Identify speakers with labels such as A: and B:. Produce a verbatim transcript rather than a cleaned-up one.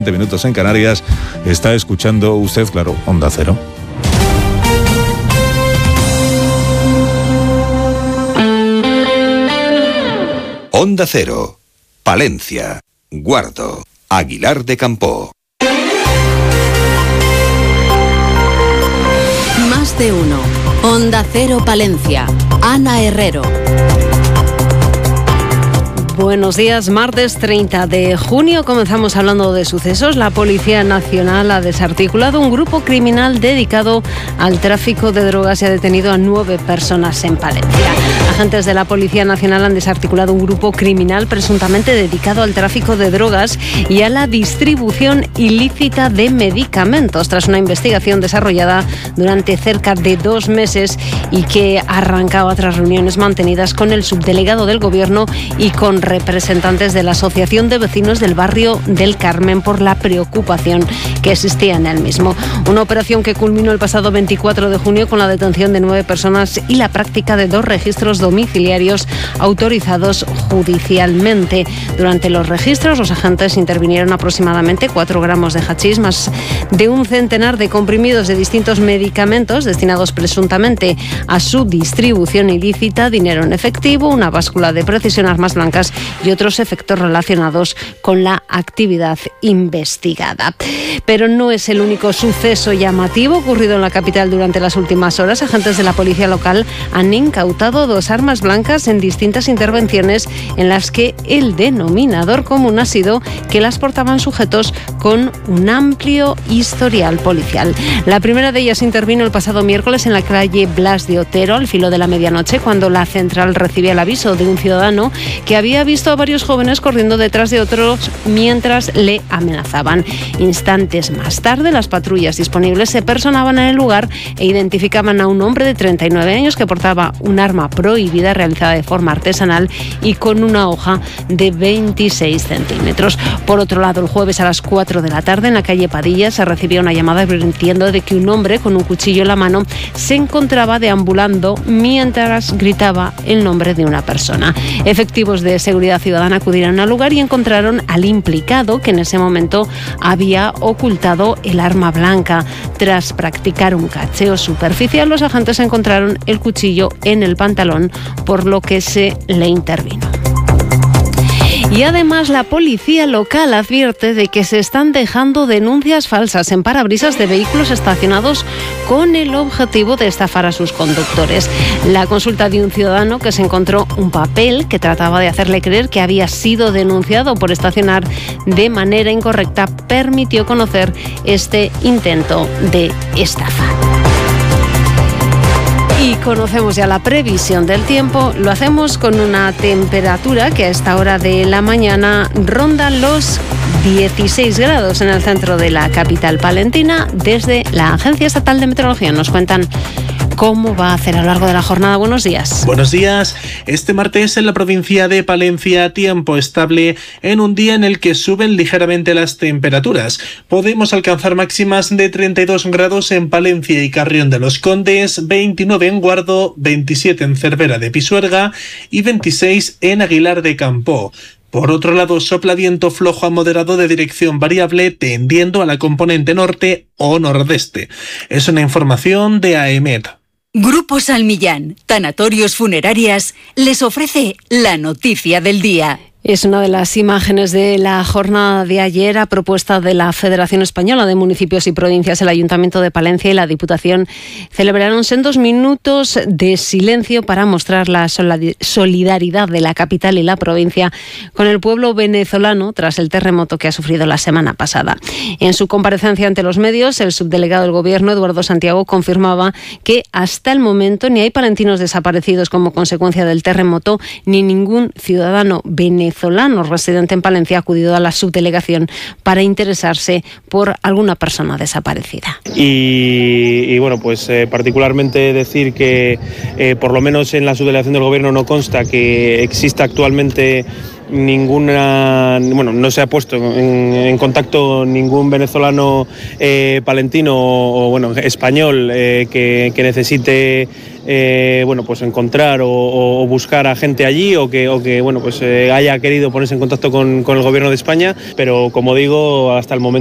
A: minutos en Canarias. Está escuchando usted, claro, Onda Cero.
B: Onda Cero, Palencia, Guardo, Aguilar de Campoo.
C: Más de uno. Onda Cero Palencia. Ana Herrero.
D: Buenos días, martes treinta de junio. Comenzamos hablando de sucesos. La Policía Nacional ha desarticulado un grupo criminal dedicado al tráfico de drogas y ha detenido a nueve personas en Palencia. Agentes de la Policía Nacional han desarticulado un grupo criminal presuntamente dedicado al tráfico de drogas y a la distribución ilícita de medicamentos, tras una investigación desarrollada durante cerca de dos meses y que arrancaba tras reuniones mantenidas con el subdelegado del Gobierno y con representantes de la Asociación de Vecinos del Barrio del Carmen por la preocupación que existía en el mismo. Una operación que culminó el pasado veinticuatro de junio con la detención de nueve personas y la práctica de dos registros domiciliarios autorizados judicialmente. Durante los registros, los agentes intervinieron aproximadamente cuatro gramos de hachís, más de un centenar de comprimidos de distintos medicamentos destinados presuntamente a su distribución ilícita, dinero en efectivo, una báscula de precisión, armas blancas y otros efectos relacionados con la actividad investigada. Pero no es el único suceso llamativo ocurrido en la capital durante las últimas horas. Agentes de la policía local han incautado dos armas blancas en distintas intervenciones en las que el denominador común ha sido que las portaban sujetos con un amplio historial policial. La primera de ellas intervino el pasado miércoles en la calle Blas de Otero, al filo de la medianoche, cuando la central recibía el aviso de un ciudadano que había visto a varios jóvenes corriendo detrás de otros mientras le amenazaban. Instantes más tarde, las patrullas disponibles se personaban en el lugar e identificaban a un hombre de treinta y nueve años que portaba un arma prohibida realizada de forma artesanal y con una hoja de veintiséis centímetros. Por otro lado, el jueves a las cuatro de la tarde, en la calle Padilla, se recibió una llamada advirtiendo de que un hombre con un cuchillo en la mano se encontraba deambulando mientras gritaba el nombre de una persona. Efectivos de seguridad ciudadana acudieron al lugar y encontraron al implicado, que en ese momento había ocultado el arma blanca. Tras practicar un cacheo superficial, los agentes encontraron el cuchillo en el pantalón, por lo que se le intervino. Y además, la policía local advierte de que se están dejando denuncias falsas en parabrisas de vehículos estacionados con el objetivo de estafar a sus conductores. La consulta de un ciudadano que se encontró un papel que trataba de hacerle creer que había sido denunciado por estacionar de manera incorrecta permitió conocer este intento de estafa. Y conocemos ya la previsión del tiempo. Lo hacemos con una temperatura que a esta hora de la mañana ronda los dieciséis grados en el centro de la capital palentina. Desde la Agencia Estatal de Meteorología nos cuentan cómo va a hacer a lo largo de la jornada. Buenos días.
E: Buenos días. Este martes en la provincia de Palencia, tiempo estable en un día en el que suben ligeramente las temperaturas. Podemos alcanzar máximas de treinta y dos grados en Palencia y Carrión de los Condes, veintinueve en Guardo, veintisiete en Cervera de Pisuerga y veintiséis en Aguilar de Campoo. Por otro lado, sopla viento flojo a moderado de dirección variable tendiendo a la componente norte o nordeste. Es una información de AEMET.
F: Grupo Salmillán, Tanatorios Funerarias, les ofrece la noticia del día.
D: Es una de las imágenes de la jornada de ayer a propuesta de la Federación Española de Municipios y Provincias. El Ayuntamiento de Palencia y la Diputación celebraron sendos minutos de silencio para mostrar la solidaridad de la capital y la provincia con el pueblo venezolano tras el terremoto que ha sufrido la semana pasada. En su comparecencia ante los medios, el subdelegado del Gobierno, Eduardo Santiago, confirmaba que hasta el momento ni hay palentinos desaparecidos como consecuencia del terremoto, ni ningún ciudadano venezolano venezolano residente en Palencia ha acudido a la subdelegación para interesarse por alguna persona desaparecida.
G: Y, y bueno, pues eh, particularmente decir que eh, por lo menos en la subdelegación del Gobierno no consta que exista actualmente ninguna, bueno, no se ha puesto en, en contacto ningún venezolano eh, palentino o bueno español eh, que, que necesite eh, bueno, pues encontrar o, o buscar a gente allí o que, o que bueno, pues eh, haya querido ponerse en contacto con, con el Gobierno de España, pero como digo, hasta el momento